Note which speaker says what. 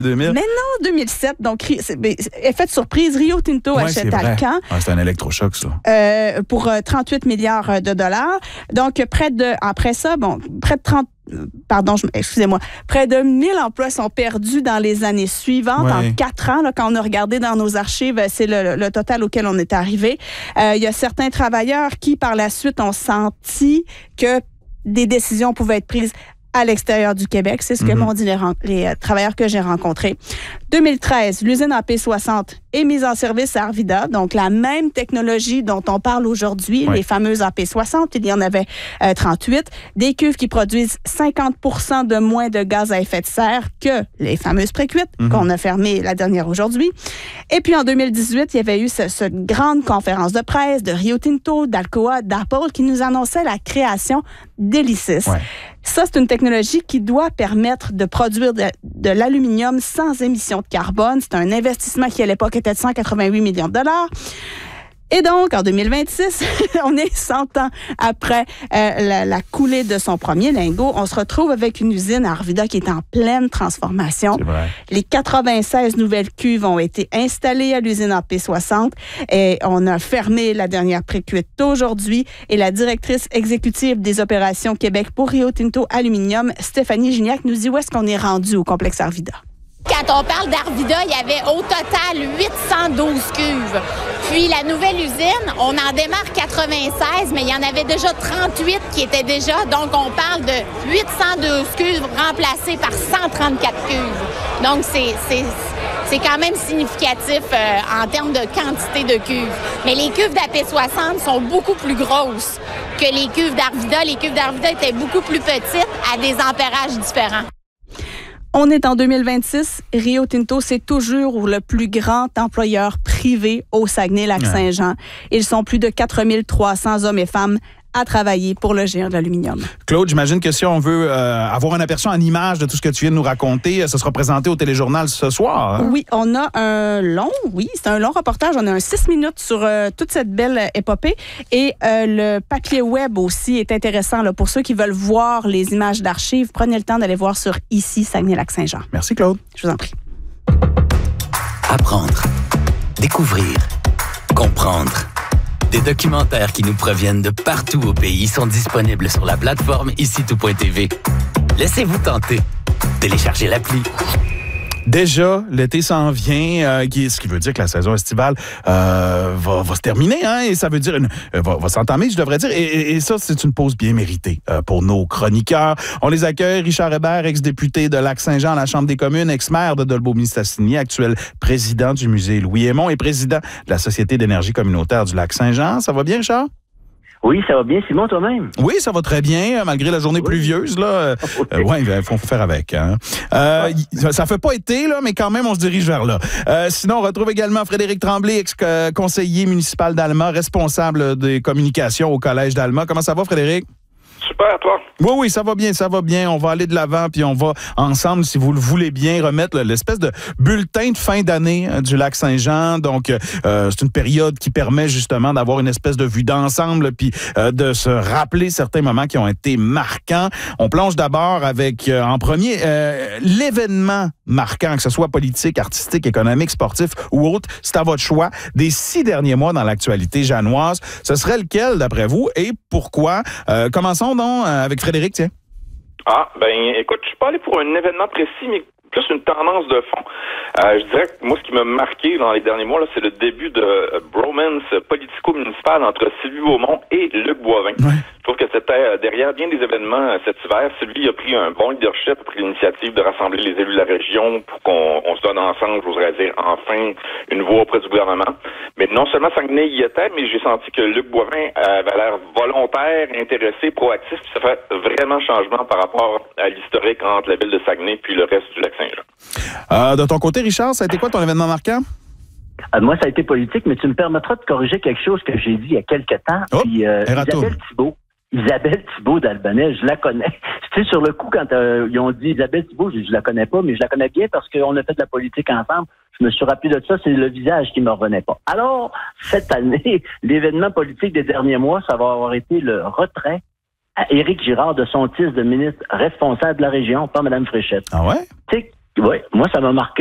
Speaker 1: 2000?
Speaker 2: Mais non, 2007. Donc, effet de surprise, Rio Tinto achète Alcan.
Speaker 1: C'est un électrochoc, ça.
Speaker 2: Pour 38 milliards de dollars. Donc, près de 1000 emplois sont perdus dans les années suivantes, en 4 ans. Là, quand on a regardé dans nos archives, c'est le total auquel on est arrivé. Il y a certains travailleurs qui, par la suite, ont senti que des décisions pouvaient être prises à l'extérieur du Québec. C'est ce que m'ont dit les travailleurs que j'ai rencontrés. 2013, l'usine AP60 est mise en service à Arvida, donc la même technologie dont on parle aujourd'hui, les fameuses AP60, il y en avait 38, des cuves qui produisent 50% de moins de gaz à effet de serre que les fameuses précuites qu'on a fermées la dernière aujourd'hui. Et puis en 2018, il y avait eu cette grande conférence de presse de Rio Tinto, d'Alcoa, d'Apple qui nous annonçait la création d'Elysis. Ça, c'est une technologie qui doit permettre de produire de l'aluminium sans émission de carbone. C'est un investissement qui, à l'époque, était de 188 millions de dollars. Et donc, en 2026, on est 100 ans après la coulée de son premier lingot. On se retrouve avec une usine à Arvida qui est en pleine transformation.
Speaker 1: C'est vrai.
Speaker 2: Les 96 nouvelles cuves ont été installées à l'usine AP60 et on a fermé la dernière précuite aujourd'hui. Et la directrice exécutive des opérations Québec pour Rio Tinto Aluminium, Stéphanie Gignac, nous dit où est-ce qu'on est rendu au complexe Arvida.
Speaker 3: Quand on parle d'Arvida, il y avait au total 812 cuves. Puis la nouvelle usine, on en démarre 96, mais il y en avait déjà 38 qui étaient déjà. Donc on parle de 812 cuves remplacées par 134 cuves. Donc c'est quand même significatif en termes de quantité de cuves. Mais les cuves d'AP60 sont beaucoup plus grosses que les cuves d'Arvida. Les cuves d'Arvida étaient beaucoup plus petites à des ampérages différents.
Speaker 2: On est en 2026. Rio Tinto, c'est toujours le plus grand employeur privé au Saguenay-Lac-Saint-Jean. Ils sont plus de 4300 hommes et femmes à travailler pour le géant de l'aluminium.
Speaker 1: Claude, j'imagine que si on veut avoir un aperçu en image de tout ce que tu viens de nous raconter, ça sera présenté au téléjournal ce soir. Hein?
Speaker 2: Oui, c'est un long reportage. On a un 6 minutes sur toute cette belle épopée. Et le papier web aussi est intéressant là, pour ceux qui veulent voir les images d'archives. Prenez le temps d'aller voir sur ici, Saguenay-Lac-Saint-Jean.
Speaker 1: Merci, Claude.
Speaker 2: Je vous en prie.
Speaker 4: Apprendre, découvrir, comprendre. Des documentaires qui nous proviennent de partout au pays sont disponibles sur la plateforme icitout.tv. Laissez-vous tenter. Téléchargez l'appli.
Speaker 1: Déjà, l'été s'en vient, ce qui veut dire que la saison estivale va se terminer, hein, et ça veut dire va s'entamer, je devrais dire. Et ça, c'est une pause bien méritée pour nos chroniqueurs. On les accueille. Richard Hébert, ex-député de Lac-Saint-Jean à la Chambre des communes, ex-maire de Dolbeau-Mistassini, actuel président du musée Louis-Aymon et président de la Société d'énergie communautaire du Lac-Saint-Jean. Ça va bien, Richard?
Speaker 5: Oui, ça va bien, Simon, toi-même?
Speaker 1: Oui, ça va très bien, malgré la journée pluvieuse. Là, il faut faire avec. Hein. Ça fait pas été, là, mais quand même, on se dirige vers là. Sinon, on retrouve également Frédéric Tremblay, ex-conseiller municipal d'Alma, responsable des communications au Collège d'Alma. Comment ça va, Frédéric?
Speaker 6: Super, toi?
Speaker 1: Oui, ça va bien. On va aller de l'avant, puis on va ensemble, si vous le voulez bien, remettre l'espèce de bulletin de fin d'année du Lac-Saint-Jean. Donc, c'est une période qui permet justement d'avoir une espèce de vue d'ensemble, puis de se rappeler certains moments qui ont été marquants. On plonge d'abord avec, en premier, l'événement marquant, que ce soit politique, artistique, économique, sportif ou autre. C'est à votre choix. Des 6 derniers mois dans l'actualité janoise, ce serait lequel, d'après vous, et pourquoi? Commençons donc avec Frédéric, tiens.
Speaker 6: Écoute, je suis pas allé pour un événement précis, mais plus une tendance de fond. Je dirais que moi, ce qui m'a marqué dans les derniers mois, là, c'est le début de bromance politico-municipal entre Sylvie Beaumont et Luc Boivin. Ouais. Je trouve que c'était derrière bien des événements cet hiver. Sylvie a pris un bon leadership, a pris l'initiative de rassembler les élus de la région pour qu'on se donne ensemble, j'oserais dire, enfin, une voix auprès du gouvernement. Mais non seulement Saguenay y était, mais j'ai senti que Luc Boivin avait l'air volontaire, intéressé, proactif, puis ça fait vraiment changement par rapport à l'historique entre la ville de Saguenay puis le reste du Lac-Saint-Jean.
Speaker 1: De ton côté, Richard, ça a été quoi ton événement marquant?
Speaker 5: Moi, ça a été politique, mais tu me permettras de corriger quelque chose que j'ai dit il y a quelque temps. Puis, Isabelle Thibault d'Albanais, je la connais. Tu sais, sur le coup, quand ils ont dit Isabelle Thibault, je la connais pas, mais je la connais bien parce qu'on a fait de la politique ensemble. Je me suis rappelé de ça, c'est le visage qui me revenait pas. Alors, cette année, l'événement politique des derniers mois, ça va avoir été le retrait à Éric Girard de son titre de ministre responsable de la région, pas Mme Fréchette.
Speaker 1: Ah ouais?
Speaker 5: Tu sais, Oui, moi, ça m'a marqué.